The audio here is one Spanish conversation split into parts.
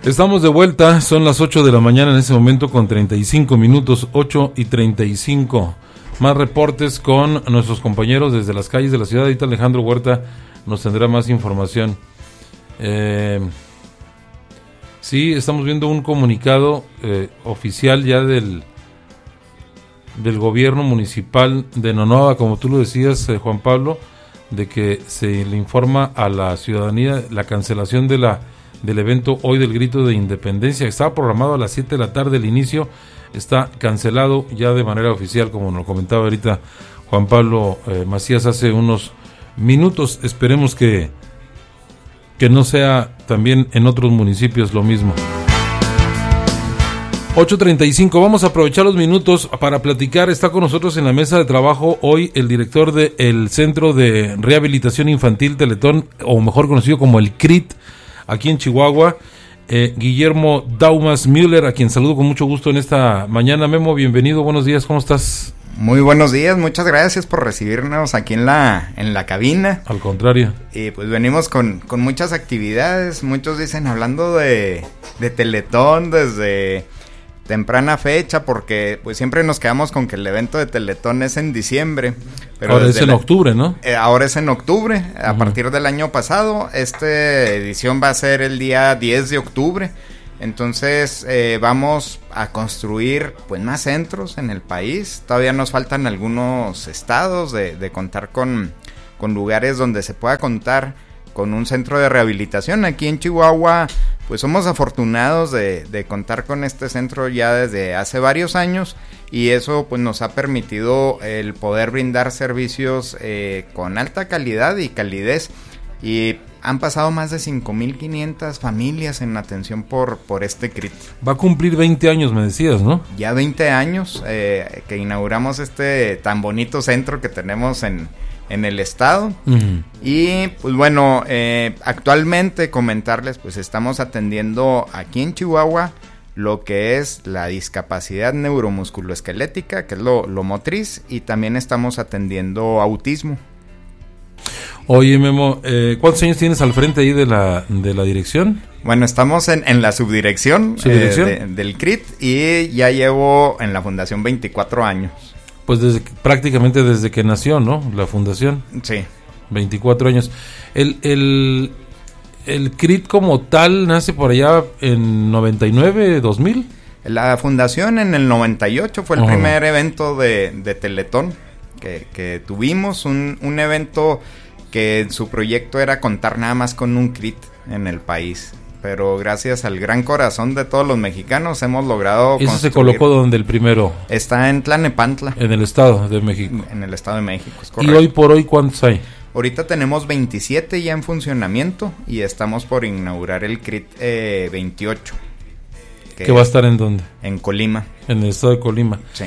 Estamos de vuelta, son las 8 de la mañana en ese momento con 35 minutos, 8:35. Más reportes con nuestros compañeros desde las calles de la ciudad. Ahorita Alejandro Huerta nos tendrá más información. Sí, estamos viendo un comunicado oficial ya del gobierno municipal de Nonova, como tú lo decías, Juan Pablo, de que se le informa a la ciudadanía la cancelación del evento hoy del Grito de Independencia. Estaba programado a las 7 de la tarde el inicio, está cancelado ya de manera oficial, como nos comentaba ahorita Juan Pablo Macías hace unos minutos. Esperemos que no sea también en otros municipios lo mismo. 8:35, vamos a aprovechar los minutos para platicar. Está con nosotros en la mesa de trabajo hoy el director del Centro de Rehabilitación Infantil Teletón, o mejor conocido como el CRIT, aquí en Chihuahua, Guillermo Daumas Müller, a quien saludo con mucho gusto en esta mañana. Memo, bienvenido, buenos días, ¿cómo estás? Muy buenos días, muchas gracias por recibirnos aquí en la cabina. Al contrario. Y pues venimos con muchas actividades. Muchos dicen, hablando de Teletón desde temprana fecha, porque pues siempre nos quedamos con que el evento de Teletón es en diciembre, pero ahora es en octubre, ¿no? Ahora es en octubre, a partir del año pasado. Esta edición va a ser el día 10 de octubre. Entonces vamos a construir pues más centros en el país. Todavía nos faltan algunos estados de contar con lugares donde se pueda contar con un centro de rehabilitación. Aquí en Chihuahua pues somos afortunados de contar con este centro ya desde hace varios años, y eso pues nos ha permitido el poder brindar servicios con alta calidad y calidez, y han pasado más de 5,500 familias en atención por este CRIT. Va a cumplir 20 años, me decías, ¿no? Ya 20 años que inauguramos este tan bonito centro que tenemos en el estado. Uh-huh. Y pues bueno, actualmente comentarles, pues estamos atendiendo aquí en Chihuahua lo que es la discapacidad neuromusculoesquelética, que es lo motriz, y también estamos atendiendo autismo. Oye, Memo, ¿cuántos años tienes al frente ahí de la dirección? Bueno, estamos en la subdirección, del CRIT, y ya llevo en la fundación 24 años. Pues prácticamente desde que nació, ¿no? La fundación. Sí. 24 años. El CRIT como tal nace por allá en 99, 2000. La fundación en el 98 fue el primer evento de Teletón que tuvimos, un evento que en su proyecto era contar nada más con un CRIT en el país. Pero gracias al gran corazón de todos los mexicanos hemos logrado construir. ¿Eso se colocó donde el primero? Está en Tlalnepantla. En el Estado de México. En el Estado de México, es correcto. ¿Y hoy por hoy cuántos hay? Ahorita tenemos 27 ya en funcionamiento, y estamos por inaugurar el CRIT 28. ¿Que va a estar en dónde? En Colima. En el Estado de Colima. Sí.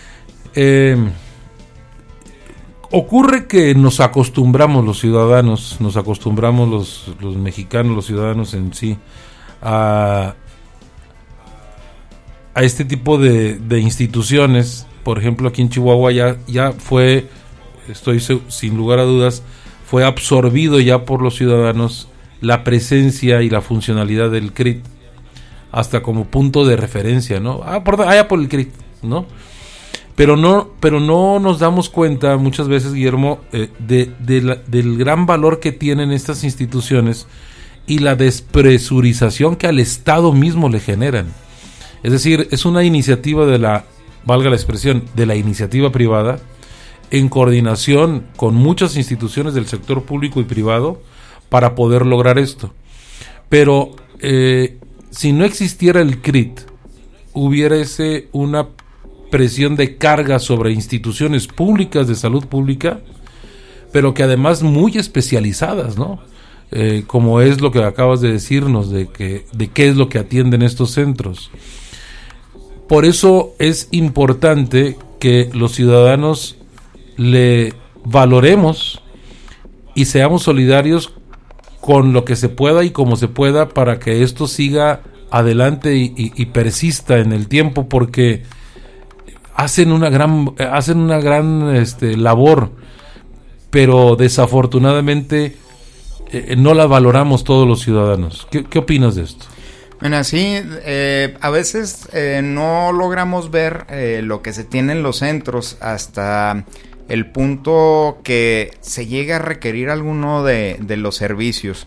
Ocurre que nos acostumbramos los ciudadanos, los mexicanos, los ciudadanos en sí, a este tipo de instituciones. Por ejemplo, aquí en Chihuahua ya fue, estoy sin lugar a dudas, fue absorbido ya por los ciudadanos la presencia y la funcionalidad del CRIT, hasta como punto de referencia, ¿no? Allá por el CRIT, ¿no? Pero no nos damos cuenta muchas veces, Guillermo, del gran valor que tienen estas instituciones y la despresurización que al Estado mismo le generan. Es decir, es una iniciativa valga la expresión, de la iniciativa privada, en coordinación con muchas instituciones del sector público y privado para poder lograr esto. Pero si no existiera el CRIT, hubiese una presión de carga sobre instituciones públicas de salud pública, pero que además muy especializadas, ¿no? Como es lo que acabas de decirnos, de qué es lo que atienden estos centros. Por eso es importante que los ciudadanos le valoremos y seamos solidarios con lo que se pueda y como se pueda, para que esto siga adelante y persista en el tiempo, porque hacen una gran labor, pero desafortunadamente no la valoramos todos los ciudadanos. ¿Qué opinas de esto? Bueno, sí, a veces no logramos ver lo que se tiene en los centros hasta el punto que se llega a requerir alguno de los servicios.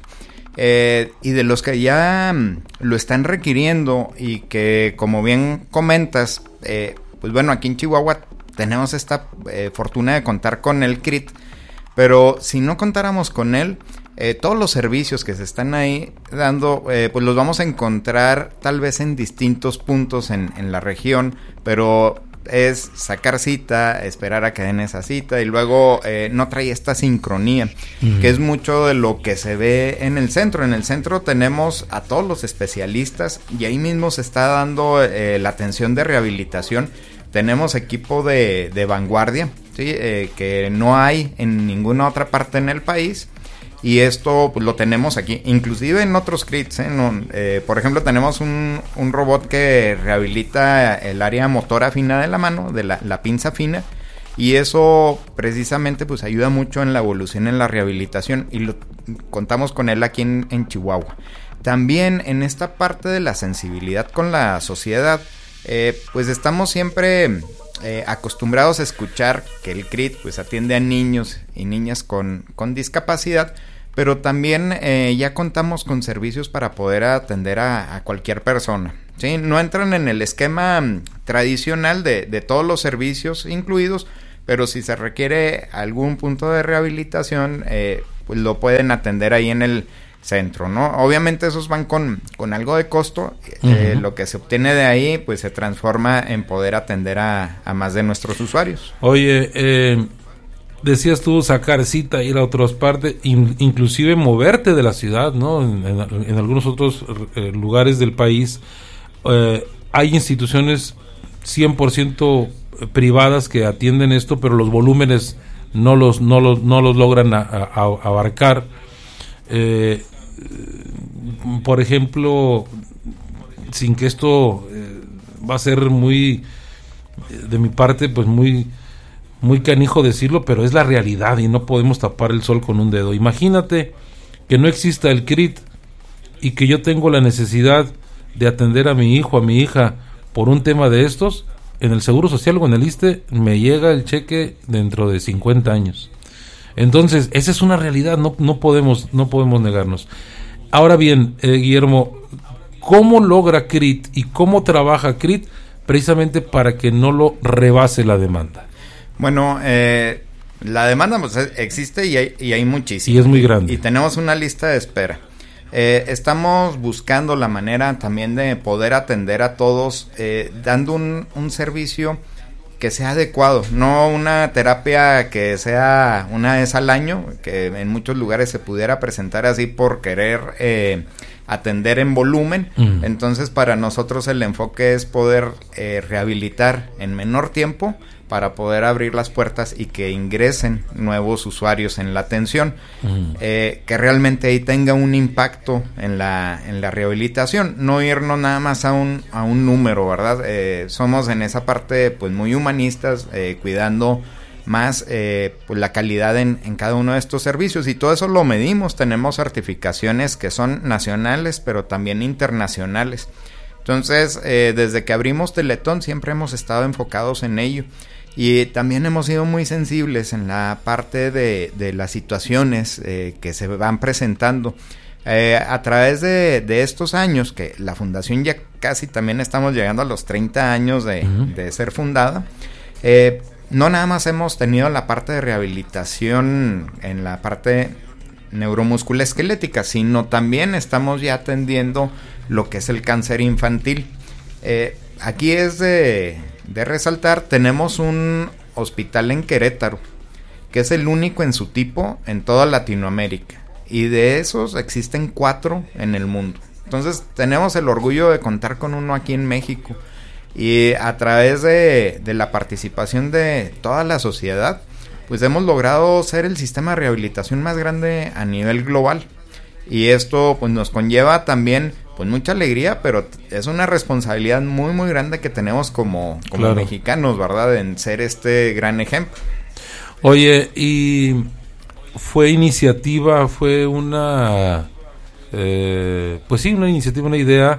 Y de los que ya lo están requiriendo y que, como bien comentas, pues bueno, aquí en Chihuahua tenemos esta fortuna de contar con el CRIT, pero si no contáramos con él, todos los servicios que se están ahí dando, pues los vamos a encontrar tal vez en distintos puntos en la región, pero es sacar cita, esperar a que den esa cita y luego no trae esta sincronía, que es mucho de lo que se ve en el centro. En el centro tenemos a todos los especialistas y ahí mismo se está dando la atención de rehabilitación. Tenemos equipo de vanguardia, ¿sí? Que no hay en ninguna otra parte en el país. Y esto pues, lo tenemos aquí, inclusive en otros CRITs, por ejemplo, tenemos un robot que rehabilita el área motora fina de la mano, de la pinza fina, y eso precisamente pues ayuda mucho en la evolución, en la rehabilitación, y contamos con él aquí en Chihuahua. También en esta parte de la sensibilidad con la sociedad, pues estamos siempre acostumbrados a escuchar que el CRIT pues atiende a niños y niñas con discapacidad, pero también ya contamos con servicios para poder atender a cualquier persona, ¿sí? No entran en el esquema tradicional de todos los servicios incluidos, pero si se requiere algún punto de rehabilitación, pues lo pueden atender ahí en el centro, ¿no? Obviamente esos van con algo de costo. Lo que se obtiene de ahí pues se transforma en poder atender a más de nuestros usuarios. Oye, decías tú sacar cita, ir a otras partes, inclusive moverte de la ciudad, ¿no? En algunos otros lugares del país hay instituciones 100% privadas que atienden esto, pero los volúmenes no los logran abarcar. Por ejemplo, sin que esto va a ser muy de mi parte, pues muy canijo decirlo, pero es la realidad y no podemos tapar el sol con un dedo. Imagínate que no exista el CRIT y que yo tengo la necesidad de atender a mi hijo, a mi hija por un tema de estos. En el Seguro Social o en el ISSSTE me llega el cheque dentro de 50 años. Entonces, esa es una realidad, no podemos negarnos. Ahora bien, Guillermo, ¿cómo logra CRIT y cómo trabaja CRIT precisamente para que no lo rebase la demanda? Bueno, la demanda pues, existe y hay muchísima. Y es muy grande. Y tenemos una lista de espera. Estamos buscando la manera también de poder atender a todos, dando un servicio que sea adecuado, no una terapia que sea una vez al año, que en muchos lugares se pudiera presentar así por querer atender en volumen. Entonces para nosotros el enfoque es poder rehabilitar en menor tiempo para poder abrir las puertas y que ingresen nuevos usuarios en la atención, que realmente ahí tenga un impacto en la rehabilitación, no irnos nada más a un número, ¿verdad? Somos en esa parte pues muy humanistas, cuidando más pues la calidad en cada uno de estos servicios, y todo eso lo medimos. Tenemos certificaciones que son nacionales pero también internacionales. Entonces desde que abrimos Teletón siempre hemos estado enfocados en ello, y también hemos sido muy sensibles en la parte de las situaciones que se van presentando a través de estos años, que la fundación ya casi también estamos llegando a los 30 años de ser fundada. No nada más hemos tenido la parte de rehabilitación en la parte neuromusculoesquelética, sino también estamos ya atendiendo lo que es el cáncer infantil. Aquí es de resaltar, tenemos un hospital en Querétaro, que es el único en su tipo en toda Latinoamérica, y de esos existen 4 en el mundo. Entonces tenemos el orgullo de contar con uno aquí en México, y a través de la participación de toda la sociedad, pues hemos logrado ser el sistema de rehabilitación más grande a nivel global, y esto pues nos conlleva también pues mucha alegría, pero es una responsabilidad muy muy grande que tenemos como claro, mexicanos, ¿verdad? En ser este gran ejemplo. Oye, y fue una pues sí, una iniciativa, una idea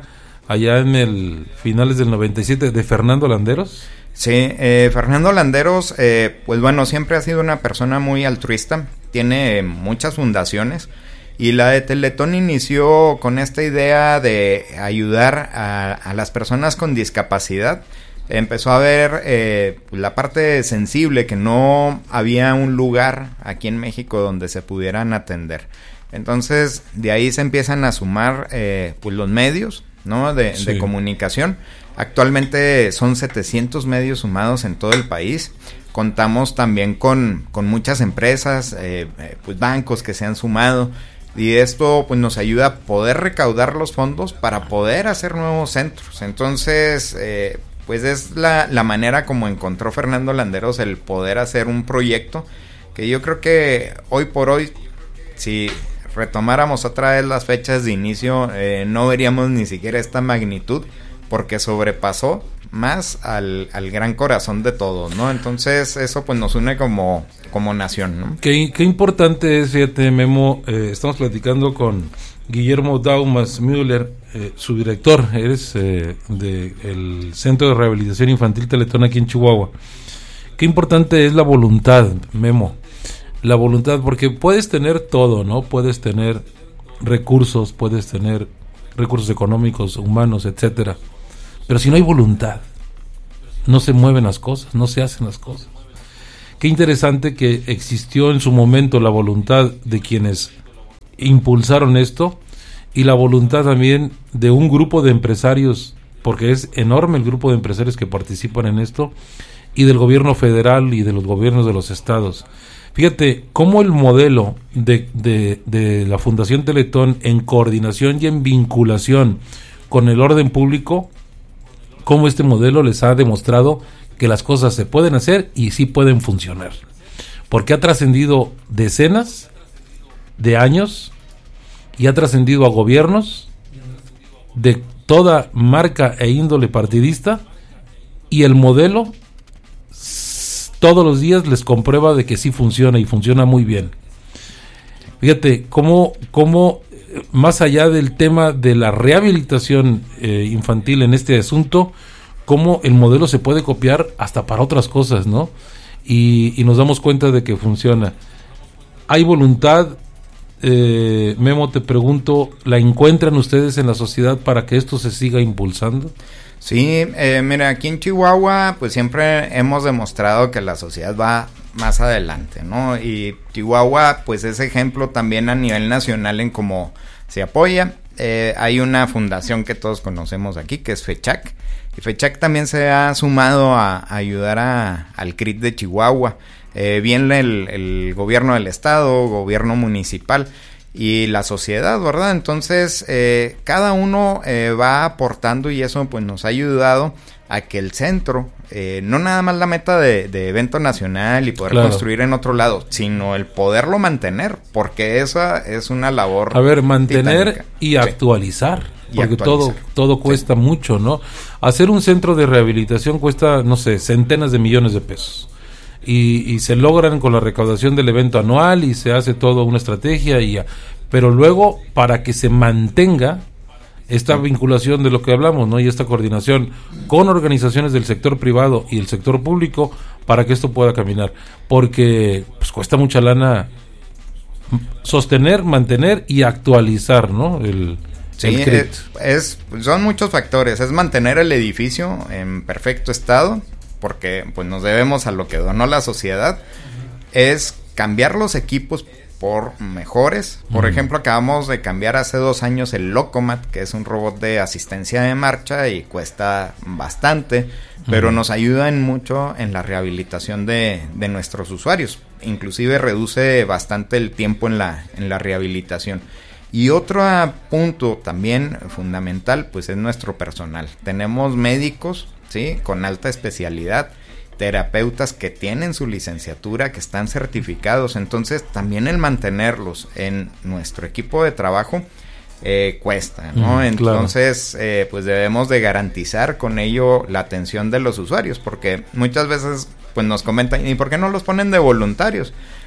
allá en el finales del 97 de Fernando Landeros. Sí, Fernando Landeros, pues bueno, siempre ha sido una persona muy altruista, tiene muchas fundaciones y la de Teletón inició con esta idea de ayudar a las personas con discapacidad. Empezó a ver la parte sensible, que no había un lugar aquí en México donde se pudieran atender. Entonces, de ahí se empiezan a sumar pues los medios, ¿no? de comunicación. Actualmente son 700 medios sumados en todo el país. Contamos también con muchas empresas, pues bancos que se han sumado. Y esto pues nos ayuda a poder recaudar los fondos para poder hacer nuevos centros. Entonces, pues es la manera como encontró Fernando Landeros el poder hacer un proyecto que yo creo que hoy por hoy, si retomáramos otra vez las fechas de inicio, no veríamos ni siquiera esta magnitud, porque sobrepasó más al gran corazón de todos, ¿no? Entonces eso pues nos une como nación, ¿no? Qué importante es, fíjate, Memo, estamos platicando con Guillermo Daumas Müller, su director, eres del Centro de Rehabilitación Infantil Teletón aquí en Chihuahua. Qué importante es la voluntad, Memo, la voluntad, porque puedes tener todo, ¿no? Puedes tener recursos económicos, humanos, etcétera. Pero si no hay voluntad, no se mueven las cosas, no se hacen las cosas. Qué interesante que existió en su momento la voluntad de quienes impulsaron esto y la voluntad también de un grupo de empresarios, porque es enorme el grupo de empresarios que participan en esto, y del gobierno federal y de los gobiernos de los estados. Fíjate cómo el modelo de la Fundación Teletón, en coordinación y en vinculación con el orden público, cómo este modelo les ha demostrado que las cosas se pueden hacer y sí pueden funcionar. Porque ha trascendido decenas de años y ha trascendido a gobiernos de toda marca e índole partidista, y el modelo todos los días les comprueba de que sí funciona y funciona muy bien. Fíjate cómo más allá del tema de la rehabilitación infantil en este asunto, cómo el modelo se puede copiar hasta para otras cosas, ¿no? Y nos damos cuenta de que funciona. ¿Hay voluntad? Memo, te pregunto, ¿la encuentran ustedes en la sociedad para que esto se siga impulsando? Sí, mira, aquí en Chihuahua pues siempre hemos demostrado que la sociedad va más adelante, ¿no? Y Chihuahua pues es ejemplo también a nivel nacional en cómo se apoya. Hay una fundación que todos conocemos aquí, que es FECHAC, y FECHAC también se ha sumado a ayudar al CRIT de Chihuahua, bien el gobierno del estado, gobierno municipal y la sociedad, ¿verdad? Entonces cada uno va aportando, y eso pues nos ha ayudado a que el centro, no nada más la meta de evento nacional y poder construir en otro lado, sino el poderlo mantener, porque esa es una labor mantener titánica. Y actualizar, porque actualizar. todo cuesta mucho, ¿no? Hacer un centro de rehabilitación cuesta, no sé, centenas de millones de pesos, y se logran con la recaudación del evento anual y se hace toda una estrategia, pero luego para que se mantenga esta vinculación de lo que hablamos, ¿no? Y esta coordinación con organizaciones del sector privado y el sector público para que esto pueda caminar, porque pues cuesta mucha lana sostener, mantener y actualizar, ¿no? El CRIT. Son muchos factores. Es mantener el edificio en perfecto estado, porque pues nos debemos a lo que donó la sociedad. Es cambiar los equipos por mejores. Por ejemplo, acabamos de cambiar hace 2 años el Locomat, que es un robot de asistencia de marcha y cuesta bastante, pero nos ayuda mucho en la rehabilitación de nuestros usuarios. Inclusive reduce bastante el tiempo en la rehabilitación. Y otro punto también fundamental pues es nuestro personal. Tenemos médicos, ¿sí?, con alta especialidad, terapeutas que tienen su licenciatura, que están certificados. Entonces también el mantenerlos en nuestro equipo de trabajo cuesta, ¿no? Entonces pues debemos de garantizar con ello la atención de los usuarios, porque muchas veces pues nos comentan, ¿y por qué no los ponen de voluntarios?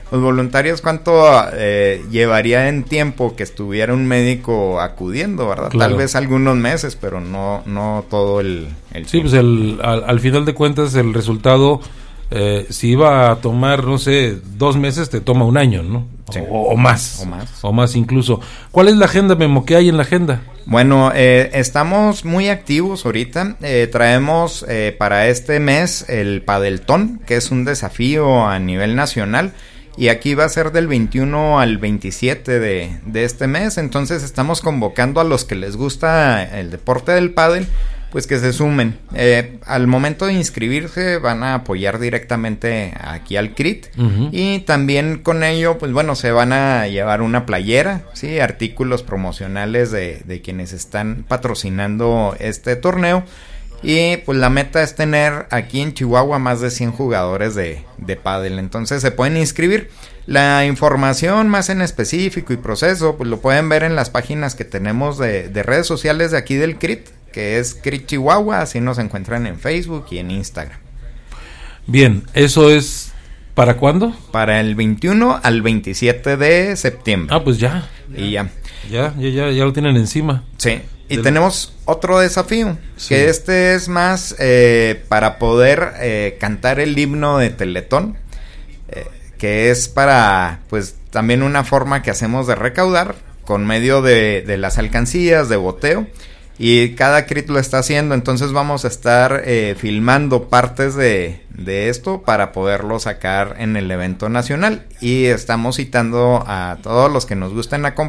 Los voluntarios, ¿cuánto llevaría en tiempo que estuviera un médico acudiendo, verdad? Claro. Tal vez algunos meses, pero no todo el Sí, tiempo. pues al final de cuentas el resultado, si iba a tomar, no sé, 2 meses, te toma un año, ¿no? Sí. O más. O más. O más incluso. ¿Cuál es la agenda, Memo? ¿Qué hay en la agenda? Bueno, estamos muy activos ahorita. Traemos para este mes el Padeltón, que es un desafío a nivel nacional. Y aquí va a ser del 21 al 27 de este mes. Entonces estamos convocando a los que les gusta el deporte del pádel, pues que se sumen. Al momento de inscribirse van a apoyar directamente aquí al CRIT. Uh-huh. Y también con ello, pues bueno, se van a llevar una playera, sí, artículos promocionales de quienes están patrocinando este torneo. Y pues la meta es tener aquí en Chihuahua más de 100 jugadores de pádel. Entonces se pueden inscribir. La información más en específico y proceso, pues lo pueden ver en las páginas que tenemos de redes sociales de aquí del CRIT, que es CRIT Chihuahua. Así nos encuentran en Facebook y en Instagram. Bien, ¿eso es para cuándo? Para el 21 al 27 de septiembre. Ah, pues ya. Y ya. Ya lo tienen encima. Sí. Y tenemos otro desafío, Sí. que este es más para poder cantar el himno de Teletón, que es para, pues, también una forma que hacemos de recaudar con medio de las alcancías, de boteo, y cada CRIT lo está haciendo. Entonces vamos a estar filmando partes de esto para poderlo sacar en el evento nacional, y estamos citando a todos los que nos gusten acompañar